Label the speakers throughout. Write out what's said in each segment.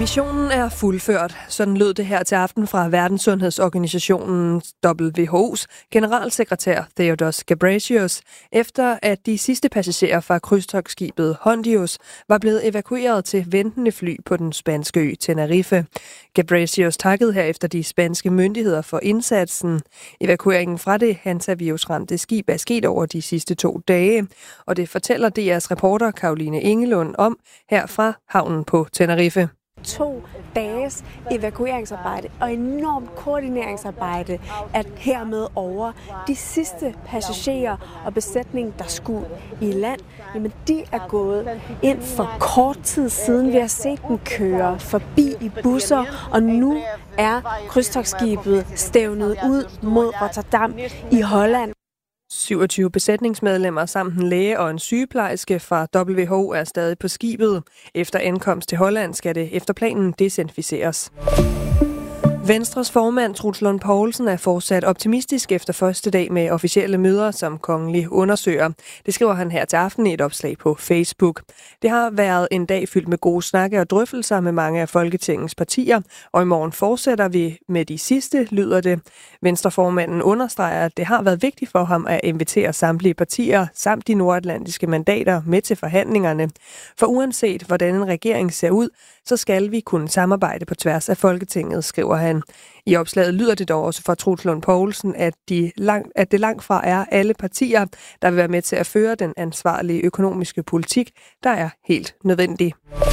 Speaker 1: Missionen er fuldført. Sådan lød det her til aften fra Verdenssundhedsorganisationen WHO's generalsekretær Theodoros Ghebreyesus, efter at de sidste passagerer fra krydstogtskibet Hondius var blevet evakueret til ventende fly på den spanske ø Tenerife. Ghebreyesus takkede herefter de spanske myndigheder for indsatsen. Evakueringen fra det hantavirusramte skib er sket over de sidste 2 dage, og det fortæller DR's reporter Caroline Engelund om her fra havnen på Tenerife.
Speaker 2: 2 dages evakueringsarbejde og enormt koordineringsarbejde er hermed over. De sidste passagerer og besætning, der skulle i land, jamen de er gået ind for kort tid siden. Vi har set dem køre forbi i busser, og nu er krydstogtskibet stævnet ud mod Rotterdam i Holland.
Speaker 1: 27 besætningsmedlemmer samt en læge og en sygeplejerske fra WHO er stadig på skibet. Efter ankomst til Holland skal det efter planen desinficeres. Venstres formand Troels Lund Poulsen er fortsat optimistisk efter første dag med officielle møder som kongelig undersøger. Det skriver han her til aften i et opslag på Facebook. Det har været en dag fyldt med gode snakke og drøftelser med mange af Folketingets partier, og i morgen fortsætter vi med de sidste, lyder det. Venstreformanden understreger, at det har været vigtigt for ham at invitere samtlige partier samt de nordatlantiske mandater med til forhandlingerne. For uanset hvordan en regering ser ud, så skal vi kunne samarbejde på tværs af Folketinget, skriver han. I opslaget lyder det dog også fra Troels Lund Poulsen, at det langt fra er alle partier, der vil være med til at føre den ansvarlige økonomiske politik, der er helt nødvendig.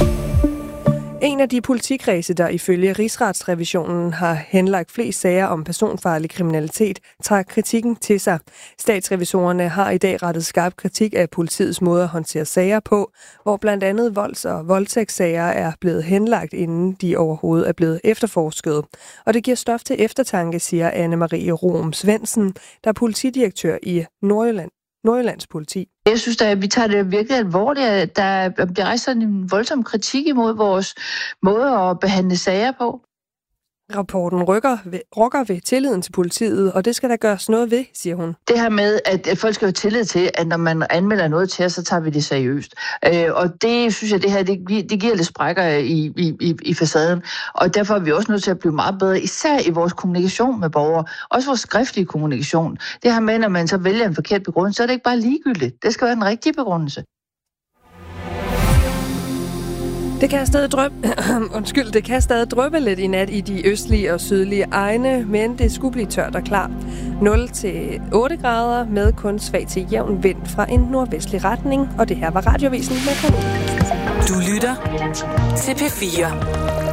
Speaker 1: En af de politikredse, der ifølge Rigsretsrevisionen har henlagt flest sager om personfarlig kriminalitet, tager kritikken til sig. Statsrevisorerne har i dag rettet skarp kritik af politiets måde at håndtere sager på, hvor blandt andet volds- og voldtægtssager er blevet henlagt, inden de overhovedet er blevet efterforsket. Og det giver stof til eftertanke, siger Anne-Marie Rom Svendsen, der er politidirektør i Nordjyllands politi.
Speaker 3: Jeg synes, at vi tager det virkelig alvorligt, at der bliver rejst sådan en voldsom kritik imod vores måde at behandle sager på.
Speaker 1: Rapporten rokker ved tilliden til politiet, og det skal der gøres noget ved, siger hun.
Speaker 3: Det her med, at folk skal have tillid til, at når man anmelder noget til os, så tager vi det seriøst. Og det synes jeg, det her det giver lidt sprækker i facaden. Og derfor er vi også nødt til at blive meget bedre, især i vores kommunikation med borgere. Også vores skriftlige kommunikation. Det her med, når man så vælger en forkert begrundelse, så er det ikke bare ligegyldigt. Det skal være en rigtig begrundelse.
Speaker 1: Det kan stadig dryppe lidt i nat i de østlige og sydlige egne, men det skulle blive tørt og klart. 0-8 grader med kun svag til jævn vind fra en nordvestlig retning, og det her var Radiovisen med Caroline.
Speaker 4: Du lytter til P4.